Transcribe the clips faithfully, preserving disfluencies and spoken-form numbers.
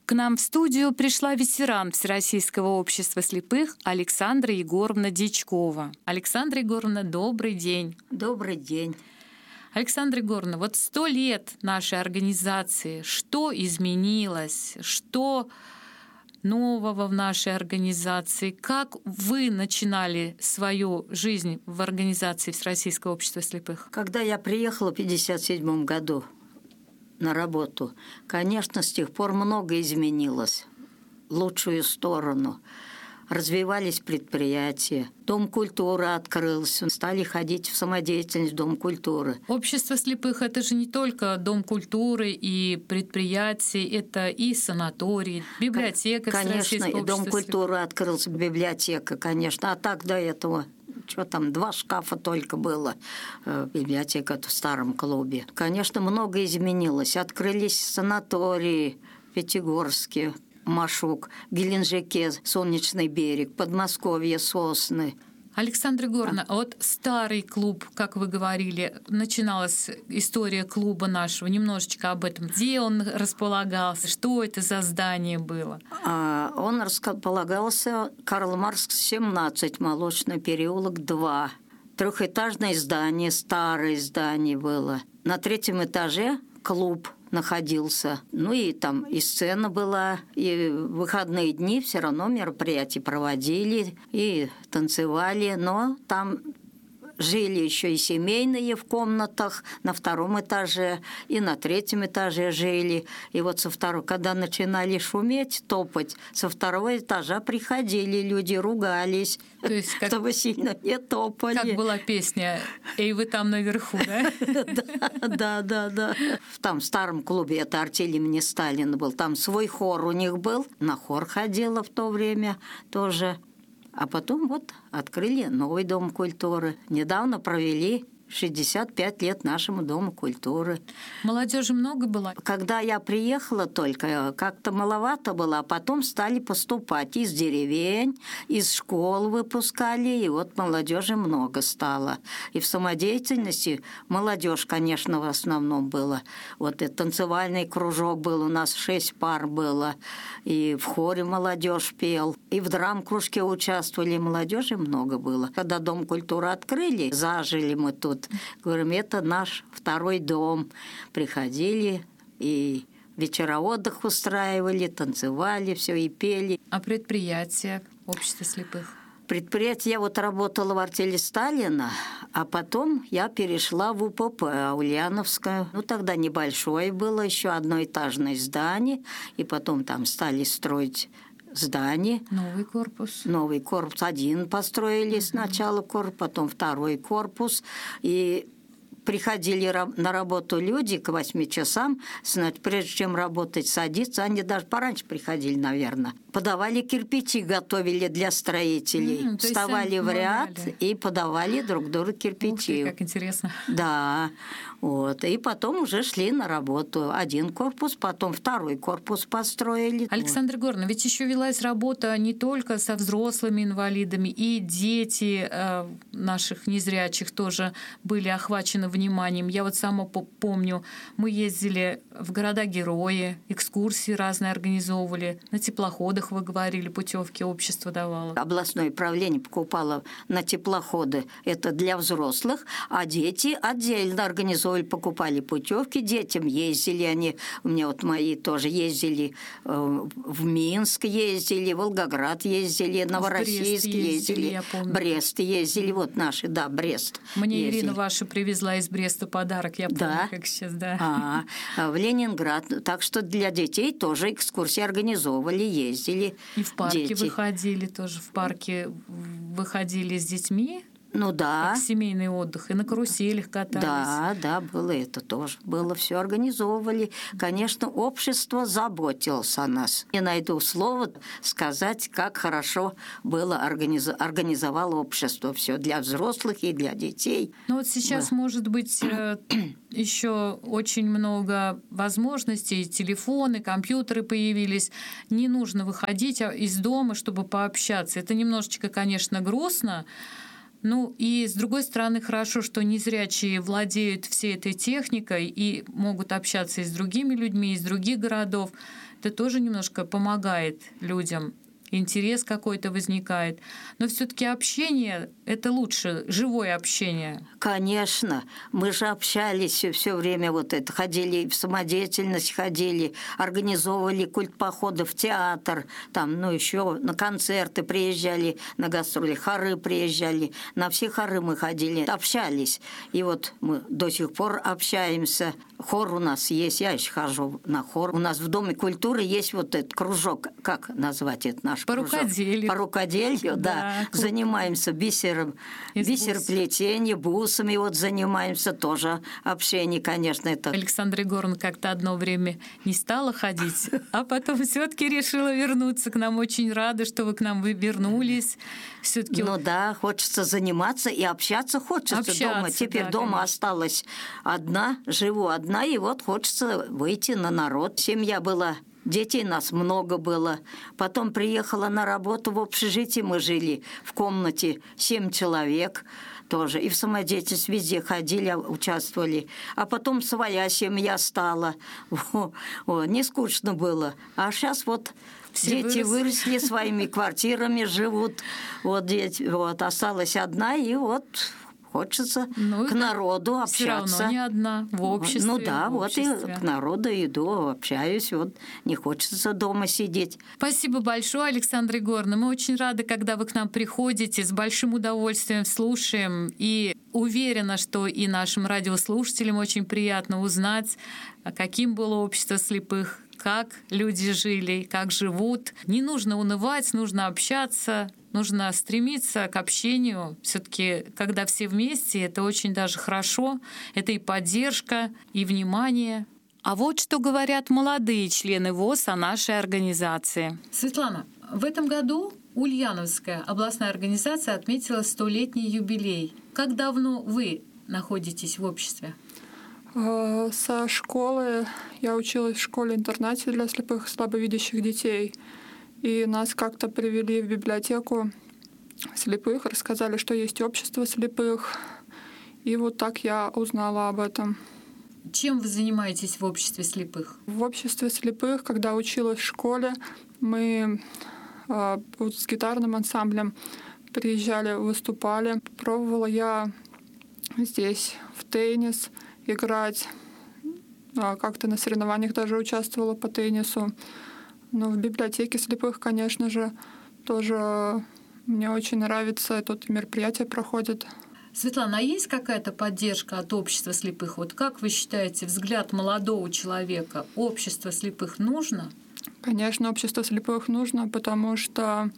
К нам в студию пришла ветеран Всероссийского общества слепых Александра Егоровна Дьячкова. Александра Егоровна, добрый день. Добрый день. Александра Егоровна, вот сто лет нашей организации. Что изменилось? Что нового в нашей организации? Как вы начинали свою жизнь в организации Всероссийского общества слепых? Когда я приехала в пятьдесят седьмом году на работу, конечно, с тех пор много изменилось в лучшую сторону. Развивались предприятия. Дом культуры открылся. Стали ходить в самодеятельность в Дом культуры. Общество слепых — это же не только Дом культуры и предприятия, это и санаторий, библиотека. Конечно, и Дом культуры слепых. Открылся, библиотека, конечно. А так до этого, что там, два шкафа только было, библиотека в старом клубе. Конечно, много изменилось. Открылись санатории в Пятигорске, Машук, в Геленджике Солнечный берег, Подмосковье Сосны. Александра Егоровна, а вот старый клуб, как вы говорили, начиналась история клуба нашего. Немножечко об этом. Где он располагался? Что это за здание было? А, он располагался Карл Маркс, семнадцать, Молочный переулок, два. Трехэтажное здание, старое здание было. На третьем этаже клуб находился. Ну и там и сцена была, и в выходные дни все равно мероприятия проводили, и танцевали, но там жили еще и семейные в комнатах на втором этаже, и на третьем этаже жили. И вот со второго, когда начинали шуметь, топать, со второго этажа приходили люди, ругались, то есть как, чтобы сильно не топали. Как была песня «Эй, вы там наверху», да? Да, да, да. Там в старом клубе, это артель имени Сталина был, там свой хор у них был, на хор ходила в то время тоже. А потом вот открыли новый Дом культуры. Недавно провели шестьдесят пять лет нашему Дому культуры. Молодежи много было? Когда я приехала только, как-то маловато было, а потом стали поступать из деревень, из школ выпускали, и вот молодежи много стало. И в самодеятельности молодежь, конечно, в основном была. Вот и танцевальный кружок был, у нас шесть пар было, и в хоре молодежь пел, и в драм-кружке участвовали, молодежи много было. Когда Дом культуры открыли, зажили мы тут. Говорим, это наш второй дом. Приходили и вечера отдых устраивали, танцевали, все и пели. А предприятия общества слепых? Предприятие, я вот работала в артели Сталина, а потом я перешла в УПП Ульяновское. Ну, тогда небольшое было, еще одноэтажное здание, и потом там стали строить здание. Новый корпус. Новый корпус. Один построили uh-huh. сначала корпус, потом второй корпус. И приходили на работу люди к восьми часам, значит, прежде чем работать, садиться, они даже пораньше приходили, наверное. Подавали кирпичи, готовили для строителей. Mm, вставали в ряд помогали. И подавали друг другу кирпичи. Ух ты, как интересно. Да. Вот. И потом уже шли на работу. Один корпус, потом второй корпус построили. Александра Егоровна, ведь еще велась работа не только со взрослыми инвалидами, и дети э, наших незрячих тоже были охвачены вниманием. Я вот сама помню, мы ездили в города-герои, экскурсии разные организовывали, на теплоходах, вы говорили, путевки общество давало. Областное правление покупало на теплоходы, это для взрослых, а дети отдельно организовывали, покупали путевки, детям ездили они, у меня вот мои тоже ездили в Минск, ездили, в Волгоград ездили, Новороссийск ездили, ездили Брест ездили, вот наши, да, Брест. Мне ездили. Ирина ваша привезла из Бреста подарок, я помню, да? как сейчас, да. А, в Ленинград, так что для детей тоже экскурсии организовывали, ездили. И в парке дети. выходили тоже, в парке выходили с детьми? Ну да. Как семейный отдых, и на каруселях катались. Да, да, было это тоже. Было все организовывали. Конечно, общество заботилось о нас. Не найду слова сказать, как хорошо было организ... организовало общество. Все для взрослых и для детей. Ну вот сейчас, да. может быть, еще очень много возможностей. Телефоны, компьютеры появились. Не нужно выходить из дома, чтобы пообщаться. Это немножечко, конечно, грустно. Ну и с другой стороны, хорошо, что незрячие владеют всей этой техникой и могут общаться и с другими людьми, из других городов. Это тоже немножко помогает людям. Интерес какой-то возникает. Но все-таки общение — это лучше, живое общение. Конечно. Мы же общались все время, вот это, ходили в самодеятельность, ходили, организовывали культпоходы в театр, там, ну, еще на концерты приезжали, на гастроли, хоры приезжали. На все хоры мы ходили, общались. И вот мы до сих пор общаемся. Хор у нас есть, я еще хожу на хор. У нас в Доме культуры есть вот этот кружок, как назвать это наш По кружок? рукоделию. По рукоделию, да. Да, Занимаемся бисером, Из бисероплетением, бусами вот занимаемся. Тоже общение, конечно, это... Александра Егоровна как-то одно время не стала ходить, а потом все-таки решила вернуться к нам. Очень рада, что вы к нам вы вернулись. Все-таки Ну да, хочется заниматься и общаться хочется Общаться, дома. Теперь да, дома конечно. осталась одна, живу одна, и вот хочется выйти на народ. Семья была, детей нас много было. Потом приехала на работу в общежитии, мы жили в комнате семь человек тоже. И в самодеятельности везде ходили, участвовали. А потом своя семья стала. О, о, не скучно было. А сейчас вот... Все дети выросли. выросли, своими квартирами живут. Вот, дети, вот осталась одна, и вот хочется Ну, к народу все общаться. равно не одна, в обществе. Ну да, в вот обществе. и к народу иду, общаюсь. Вот не хочется дома сидеть. Спасибо большое, Александра Егоровна. Мы очень рады, когда вы к нам приходите, с большим удовольствием слушаем. И уверена, что и нашим радиослушателям очень приятно узнать, каким было общество слепых, как люди жили, как живут. Не нужно унывать, нужно общаться, нужно стремиться к общению. Все-таки, когда все вместе, это очень даже хорошо. Это и поддержка, и внимание. А вот что говорят молодые члены ВОС о нашей организации. Светлана, в этом году Ульяновская областная организация отметила столетний юбилей. Как давно вы находитесь в обществе? Со школы я училась в школе-интернате для слепых и слабовидящих детей. И нас как-то привели в библиотеку слепых, рассказали, что есть общество слепых. И вот так я узнала об этом. Чем вы занимаетесь в обществе слепых? В обществе слепых, когда училась в школе, мы э, вот с гитарным ансамблем приезжали, выступали. Пробовала я здесь в теннис играть. Как-то на соревнованиях даже участвовала по теннису. Но в библиотеке слепых, конечно же, тоже мне очень нравится. Тут мероприятия проходят. Светлана, а есть какая-то поддержка от общества слепых? Вот как вы считаете, взгляд молодого человека, общество слепых нужно? Конечно, общество слепых нужно, потому что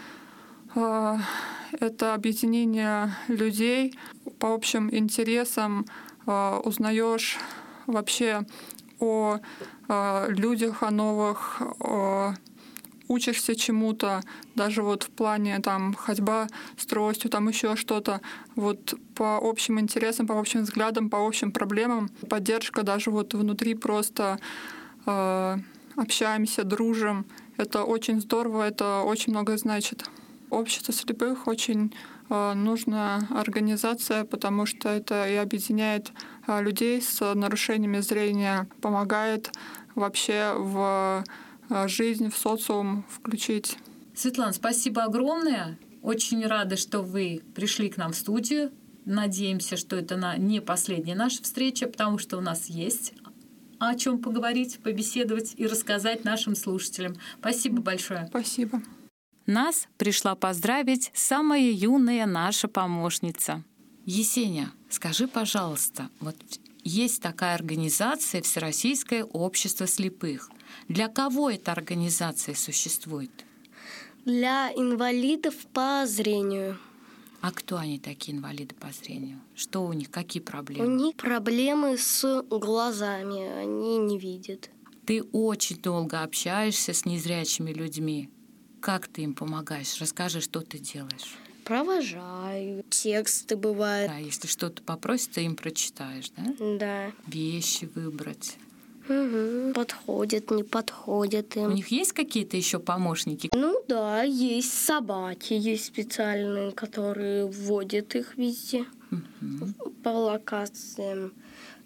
э, это объединение людей по общим интересам. Э, узнаешь вообще о э, людях, о новых, о, учишься чему-то, даже вот в плане там ходьба с тростью, там еще что-то. Вот по общим интересам, по общим взглядам, по общим проблемам. Поддержка даже вот внутри просто э, общаемся, дружим. Это очень здорово, это очень много значит. Общество слепых очень э, нужная организация, потому что это и объединяет э, людей с нарушениями зрения, помогает вообще в э, жизнь, в социум включить. Светлана, спасибо огромное. Очень рада, что вы пришли к нам в студию. Надеемся, что это на не последняя наша встреча, потому что у нас есть о чем поговорить, побеседовать и рассказать нашим слушателям. Спасибо большое. Спасибо. Нас пришла поздравить самая юная наша помощница. Есения, скажи, пожалуйста, вот есть такая организация Всероссийское общество слепых. Для кого эта организация существует? Для инвалидов по зрению. А кто они такие, инвалиды по зрению? Что у них, какие У проблемы? них проблемы с глазами, они не видят. Ты очень долго общаешься с незрячими людьми. Как ты им помогаешь? Расскажи, что ты делаешь. Провожаю, тексты бывают. Да, если что-то попросят, ты им прочитаешь, да? Да. Вещи выбрать. Угу. Подходят, не подходят У им. них есть какие-то еще помощники? Ну да, есть собаки, есть специальные, которые вводят их везде Мгм. по локациям.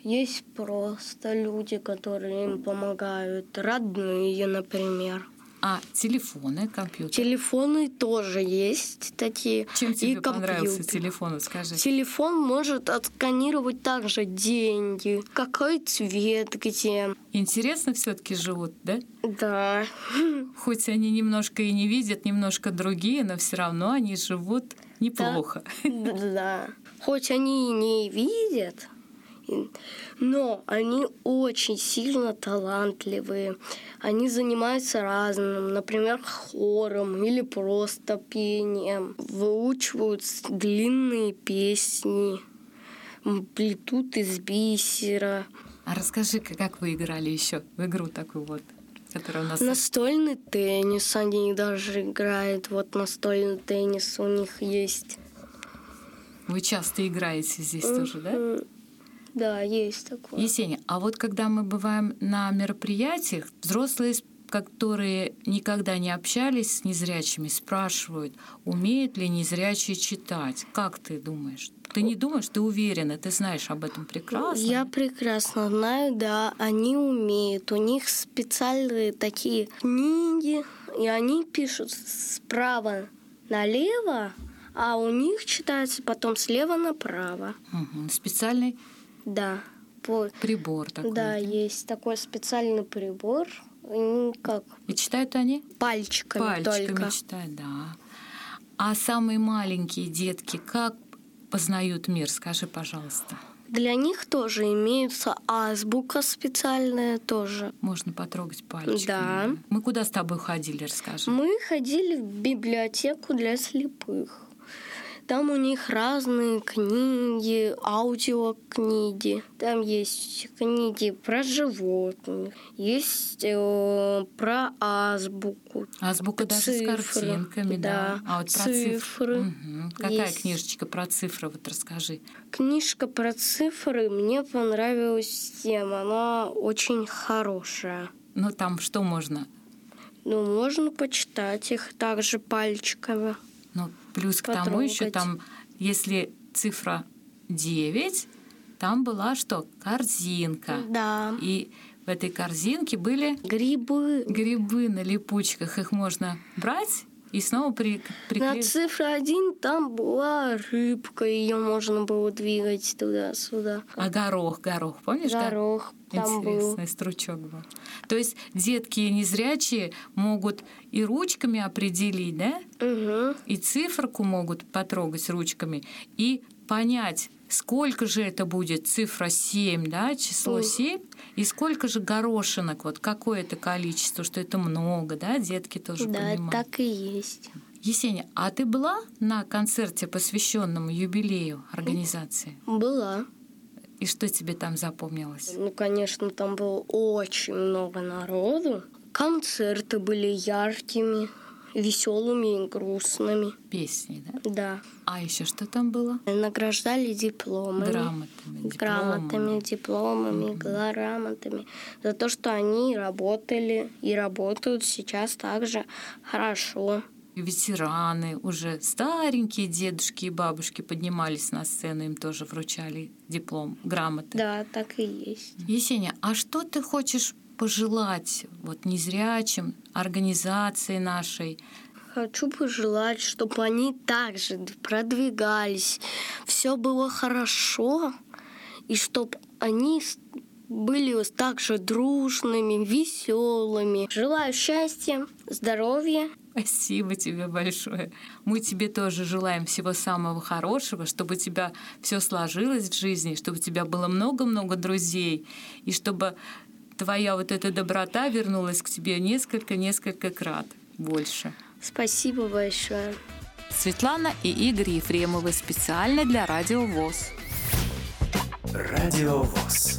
Есть просто люди, которые им помогают, родные, например. А телефоны, компьютеры? Телефоны тоже есть такие. Чем тебе и понравился компьютер. телефон, скажи? Телефон может отсканировать также деньги, какой цвет, где. Интересно все-таки живут, да? Да. Хоть они немножко и не видят, немножко другие, но все равно они живут неплохо. Да. Хоть они и не видят, но они очень сильно талантливые. Они занимаются разным, например, хором или просто пением. Выучивают длинные песни, плетут из бисера. А расскажи, как вы играли еще в игру такую вот, которая у нас... Настольный теннис они даже играют. Вот настольный теннис у них есть. Вы часто играете здесь тоже, да? Да, есть такое. Есения, а вот когда мы бываем на мероприятиях, взрослые, которые никогда не общались с незрячими, спрашивают, умеют ли незрячие читать. Как ты думаешь? Ты не думаешь, ты уверена, ты знаешь об этом прекрасно? Я прекрасно знаю, да, они умеют. У них специальные такие книги, и они пишут справа налево, а у них читается потом слева направо. Угу. Специальный да, по... прибор такой. Да, есть такой специальный прибор. И, как? И читают они? Пальчиками, Пальчиками только. читают, да. А самые маленькие детки как познают мир? Скажи, пожалуйста. Для них тоже имеется азбука специальная тоже. Можно потрогать пальчиками. Да. Мы куда с тобой ходили, расскажи. Мы ходили в библиотеку для слепых. Там у них разные книги, аудиокниги. Там есть книги про животных, есть э, про азбуку. Азбука даже цифры, с картинками, да. да. А вот про цифры. цифры. Угу. Какая есть. книжечка про цифры? Вот расскажи. Книжка про цифры мне понравилась тем. Она очень хорошая. Ну, там что можно? Ну, можно почитать их также пальчиками. Ну, плюс к тому еще там, если цифра девять, там была что? Корзинка. Да. И в этой корзинке были грибы. Грибы на липучках. Их можно брать и снова при, приклеить. На цифре один там была рыбка, ее можно было двигать туда-сюда. А горох, горох, помнишь? Горох там Интересный был. стручок был. То есть детки незрячие могут и ручками определить, да? Угу. И циферку могут потрогать ручками и понять, сколько же это будет цифра семь, да, число семь, и сколько же горошинок, вот какое это количество, что это много, да, детки тоже да, понимают. Да, так и есть. Есения, а ты была на концерте, посвященном юбилею организации? Была. И что тебе там запомнилось? Ну, конечно, там было очень много народу. Концерты были яркими, веселыми и грустными. Песни, да? Да. А еще что там было? Награждали дипломами. Грамотами. Грамотами, дипломами, Угу. грамотами. За то, что они работали и работают сейчас также хорошо. Ветераны, уже старенькие дедушки и бабушки поднимались на сцену, им тоже вручали диплом, грамоты. Да, так и есть. Есения, а что ты хочешь пожелать вот незрячим, организации нашей? Хочу пожелать, чтобы они также продвигались, все было хорошо, и чтобы они были также дружными, веселыми. Желаю счастья, здоровья. Спасибо тебе большое. Мы тебе тоже желаем всего самого хорошего, чтобы у тебя все сложилось в жизни, чтобы у тебя было много-много друзей, и чтобы твоя вот эта доброта вернулась к тебе несколько-несколько крат больше. Спасибо большое. Светлана и Игорь Ефремовы специально для Радио ВОС. Радио ВОС.